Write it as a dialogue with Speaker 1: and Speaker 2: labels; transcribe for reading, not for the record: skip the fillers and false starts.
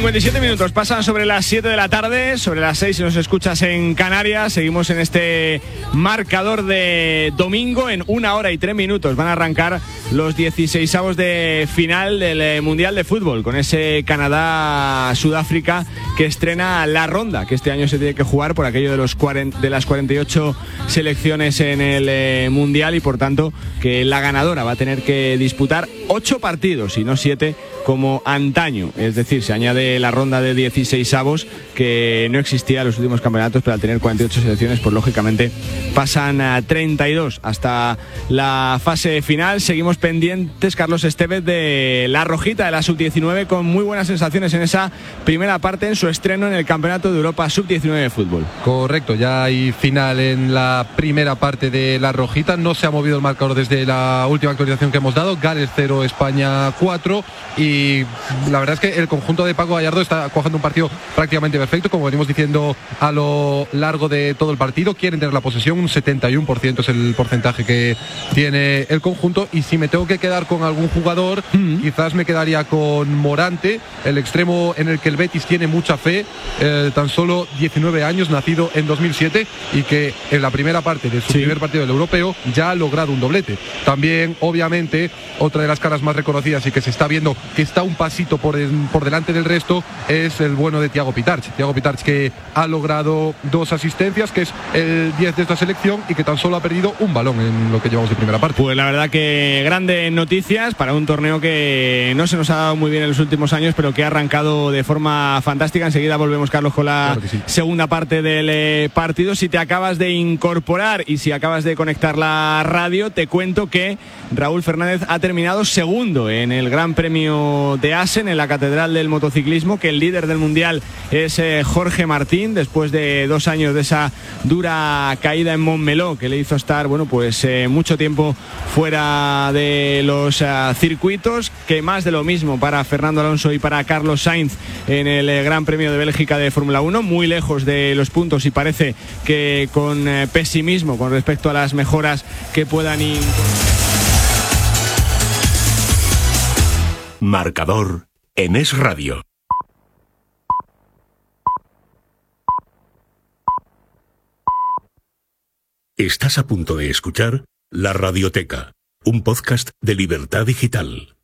Speaker 1: 57 minutos pasan sobre las 7 de la tarde, sobre las 6 si nos escuchas en Canarias. Seguimos en este marcador de domingo. En 1 hora y 3 minutos van a arrancar los 16avos de final del Mundial de Fútbol, con ese Canadá-Sudáfrica que estrena la ronda, que este año se tiene que jugar por aquello de las 48 selecciones en el Mundial, y por tanto que la ganadora va a tener que disputar 8 partidos y no 7 como antaño. Es decir, se añade la ronda de 16avos que no existía en los últimos campeonatos, pero al tener 48 selecciones, pues lógicamente pasan a 32 hasta la fase final. Seguimos pendientes, Carlos Estevez, de la rojita de la Sub-19, con muy buenas sensaciones en esa primera parte, en su estreno en el Campeonato de Europa Sub-19 de fútbol.
Speaker 2: Correcto, ya hay final en la primera parte de la rojita. No se ha movido el marcador desde la última actualización que hemos dado. Gales 0, España 4, y la verdad es que el conjunto de Paco Gallardo está cuajando un partido prácticamente perfecto, como venimos diciendo a lo largo de todo el partido. Quieren tener la posesión, un 71% es el porcentaje que tiene el conjunto, y si me tengo que quedar con algún jugador, quizás me quedaría con Morante, el extremo en el que el Betis tiene mucha fe, tan solo 19 años, nacido en 2007, y que en la primera parte de su primer partido del europeo ya ha logrado un doblete. También, obviamente, otra de las caras más reconocidas y que se está viendo que está un pasito por delante del resto es el bueno de Thiago Pitarch, que ha logrado 2 asistencias, que es el 10 de esta selección, y que tan solo ha perdido un balón en lo que llevamos de primera parte.
Speaker 1: Pues la verdad que grandes noticias para un torneo que no se nos ha dado muy bien en los últimos años, pero que ha arrancado de forma fantástica. Enseguida volvemos, Carlos, con la segunda parte del partido. Si te acabas de incorporar y si acabas de conectar la radio, te cuento que Raúl Fernández ha terminado segundo en el Gran Premio de Assen, en la Catedral del Motociclismo, que el líder del Mundial es Jorge Martín, después de 2 años de esa dura caída en Montmeló, que le hizo estar mucho tiempo fuera de los circuitos. Que más de lo mismo para Fernando Alonso y para Carlos Sainz en el Gran Premio de Bélgica de Fórmula 1, muy lejos de los puntos, y parece que con pesimismo con respecto a las mejoras que puedan ir.
Speaker 3: Marcador en Es Radio. Estás a punto de escuchar La Radioteca, un podcast de Libertad Digital.